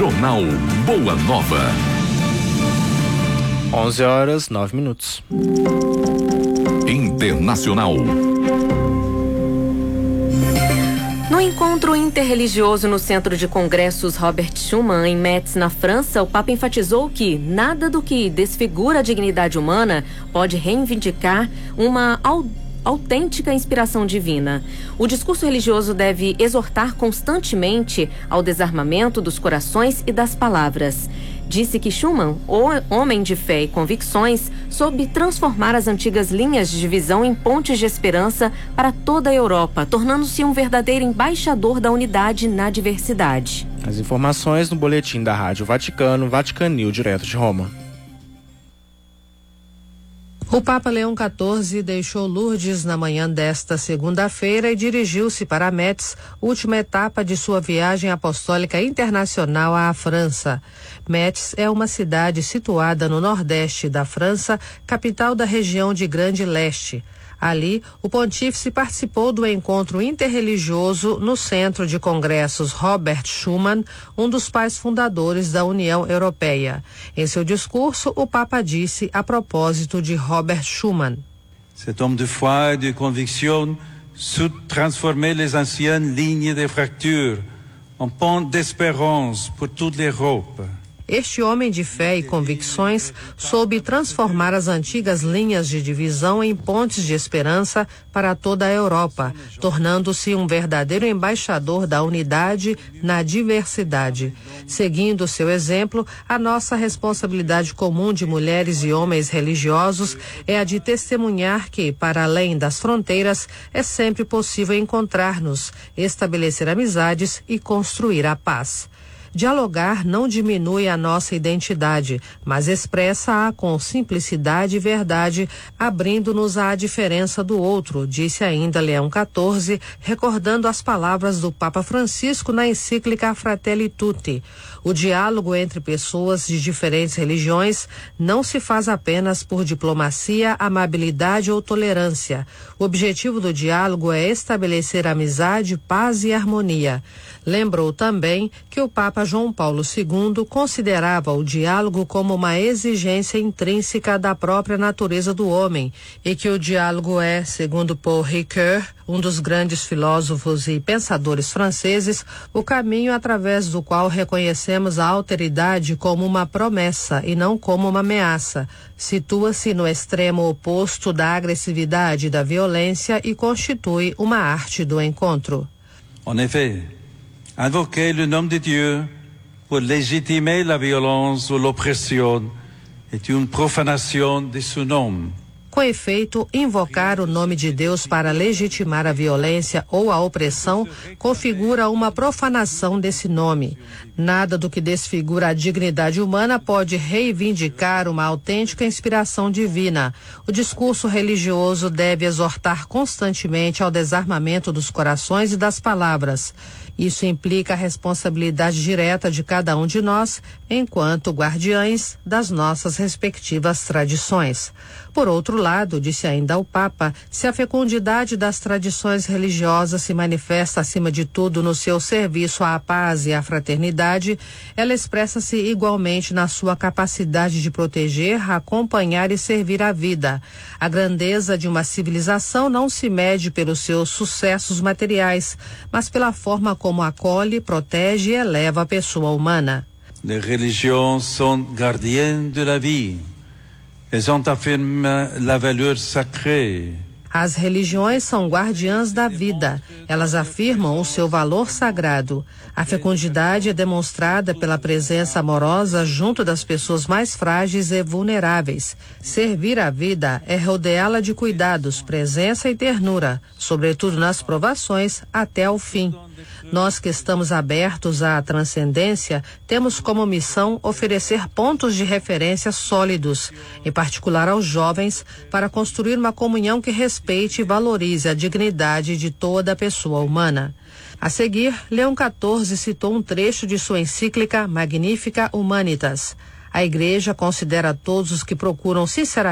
Jornal Boa Nova. 11h09. Internacional. No encontro interreligioso no Centro de Congressos Robert Schuman, em Metz, na França, o Papa enfatizou que nada do que desfigura a dignidade humana pode reivindicar uma autêntica inspiração divina. O discurso religioso deve exortar constantemente ao desarmamento dos corações e das palavras. Disse que Schuman, homem de fé e convicções, soube transformar as antigas linhas de divisão em pontes de esperança para toda a Europa, tornando-se um verdadeiro embaixador da unidade na diversidade. As informações no boletim da Rádio Vaticano, Vaticanil, direto de Roma. O Papa Leão XIV deixou Lourdes na manhã desta segunda-feira e dirigiu-se para Metz, última etapa de sua viagem apostólica internacional à França. Metz é uma cidade situada no nordeste da França, capital da região de Grande Leste. Ali, o pontífice participou do encontro interreligioso no Centro de Congressos Robert Schuman, um dos pais fundadores da União Europeia. Em seu discurso, o Papa disse a propósito de Robert Schuman: Cet homme de foi et de conviction sut transformer les anciennes lignes de fracture en pont d'espérance pour toute l'Europe. Este homem de fé e convicções soube transformar as antigas linhas de divisão em pontes de esperança para toda a Europa, tornando-se um verdadeiro embaixador da unidade na diversidade. Seguindo seu exemplo, a nossa responsabilidade comum de mulheres e homens religiosos é a de testemunhar que, para além das fronteiras, é sempre possível encontrar-nos, estabelecer amizades e construir a paz. Dialogar não diminui a nossa identidade, mas expressa-a com simplicidade e verdade, abrindo-nos à diferença do outro, disse ainda Leão XIV, recordando as palavras do Papa Francisco na encíclica Fratelli Tutti. O diálogo entre pessoas de diferentes religiões não se faz apenas por diplomacia, amabilidade ou tolerância. O objetivo do diálogo é estabelecer amizade, paz e harmonia. Lembrou também que o Papa João Paulo II considerava o diálogo como uma exigência intrínseca da própria natureza do homem e que o diálogo é, segundo Paul Ricoeur, um dos grandes filósofos e pensadores franceses, o caminho através do qual reconhecemos a alteridade como uma promessa e não como uma ameaça. Situa-se no extremo oposto da agressividade e da violência e constitui uma arte do encontro. En effet, invoquer le nom de Dieu pour légitimer la violence ou l'oppression est une profanation de son nom. Com efeito, invocar o nome de Deus para legitimar a violência ou a opressão configura uma profanação desse nome. Nada do que desfigura a dignidade humana pode reivindicar uma autêntica inspiração divina. O discurso religioso deve exortar constantemente ao desarmamento dos corações e das palavras. Isso implica a responsabilidade direta de cada um de nós, enquanto guardiães das nossas respectivas tradições. Por outro lado, disse ainda o Papa, se a fecundidade das tradições religiosas se manifesta acima de tudo no seu serviço à paz e à fraternidade, ela expressa-se igualmente na sua capacidade de proteger, acompanhar e servir a vida. A grandeza de uma civilização não se mede pelos seus sucessos materiais, mas pela forma como acolhe, protege e eleva a pessoa humana. Les religions sont gardiennes de la vie. Elles ont affirmé la valeur sacrée. As religiões são guardiãs da vida. Elas afirmam o seu valor sagrado. A fecundidade é demonstrada pela presença amorosa junto das pessoas mais frágeis e vulneráveis. Servir a vida é rodeá-la de cuidados, presença e ternura, sobretudo nas provações, até ao fim. Nós que estamos abertos à transcendência, temos como missão oferecer pontos de referência sólidos, em particular aos jovens, para construir uma comunhão que respeite e valorize a dignidade de toda a pessoa humana. A seguir, Leão XIV citou um trecho de sua encíclica Magnificat Humanitas. A Igreja considera todos os que procuram sinceramente